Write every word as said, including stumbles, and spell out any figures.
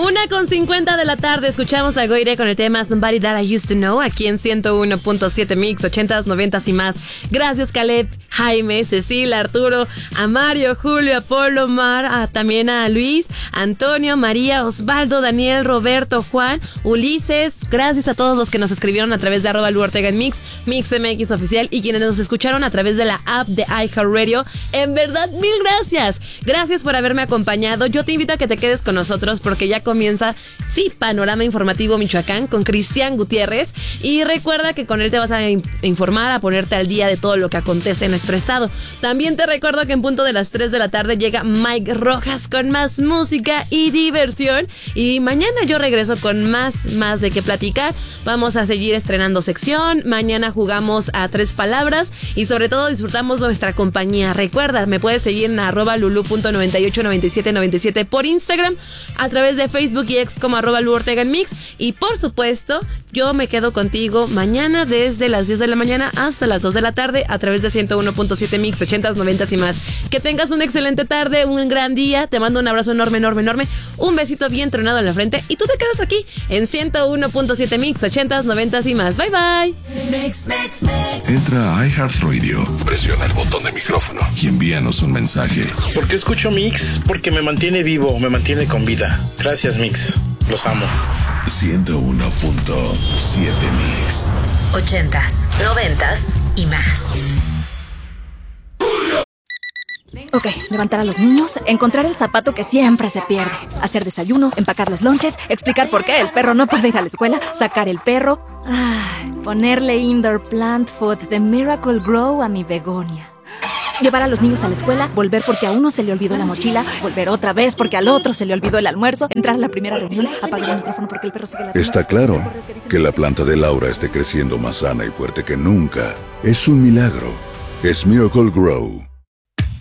Una con cincuenta de la tarde, escuchamos a Goire con el tema Somebody That I Used to Know, aquí en ciento uno punto siete Mix, ochentas, noventas y más. Gracias, Caleb, Jaime, Cecilia, Arturo, a Mario, Julio, Apolo, Mar, a, también a Luis, Antonio, María, Osvaldo, Daniel, Roberto, Juan, Ulises. Gracias a todos los que nos escribieron a través de arroba Lu Ortega en Mix, Mix M X Oficial, y quienes nos escucharon a través de la app de iHeartRadio. En verdad, mil gracias. Gracias por haberme acompañado. Yo te invito a que te quedes con nosotros porque ya comienza, sí, Panorama Informativo Michoacán con Cristian Gutiérrez. Y recuerda que con él te vas a in- informar, a ponerte al día de todo lo que acontece en nuestro estado. También te recuerdo que en punto de las tres de la tarde llega Mike Rojas con más música y diversión. Y mañana yo regreso con más, más de qué platicar. Vamos a seguir estrenando sección. Mañana jugamos a tres palabras y sobre todo disfrutamos nuestra compañía. Recuerda, me puedes seguir en arroba lulu punto noventa y ocho noventa y siete noventa y siete por Instagram, a través de Facebook y X como arroba Lu Ortega en Mix. Y por supuesto, yo me quedo contigo mañana desde las diez de la mañana hasta las dos de la tarde a través de ciento uno punto siete Mix, ochentas, noventas y más. Que tengas una excelente tarde, un gran día. Te mando un abrazo enorme, enorme, enorme. Un besito bien tronado en la frente. Y tú te quedas aquí en ciento uno punto siete Mix, ochentas, noventas y más. Bye, bye. Mix, mix, mix. Entra a iHeartRadio, presiona el botón de micrófono y envíanos un mensaje. ¿Por qué escucho Mix? Porque me mantiene vivo, me mantiene con vida. Gracias, Mix. Los amo. ciento uno punto siete Mix. Ochentas, noventas y más. Ok, levantar a los niños, encontrar el zapato que siempre se pierde, hacer desayuno, empacar los lonches, explicar por qué el perro no puede ir a la escuela, sacar el perro, ay, ponerle indoor plant food de Miracle Grow a mi begonia. Llevar a los niños a la escuela, volver porque a uno se le olvidó la mochila, volver otra vez porque al otro se le olvidó el almuerzo, entrar a la primera reunión, apagar el micrófono porque el perro sigue la... Está claro que la planta de Laura esté creciendo más sana y fuerte que nunca. Es un milagro. Es Miracle Grow.